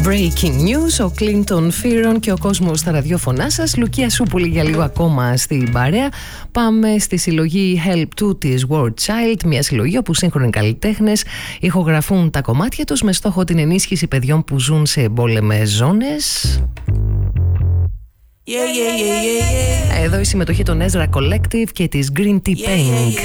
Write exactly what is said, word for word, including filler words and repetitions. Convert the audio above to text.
Breaking news, ο Κλίντον Φίρον και ο κόσμος στα ραδιόφωνά σας. Λουκία Σούπουλη για λίγο ακόμα στην παρέα. Πάμε στη συλλογή Help two της Word Child, μια συλλογή όπου σύγχρονοι καλλιτέχνες ηχογραφούν τα κομμάτια τους με στόχο την ενίσχυση παιδιών που ζουν σε εμπόλεμες ζώνες. Yeah, yeah, yeah, yeah, yeah. Εδώ η συμμετοχή των Ezra Collective και της Green Tea Pink.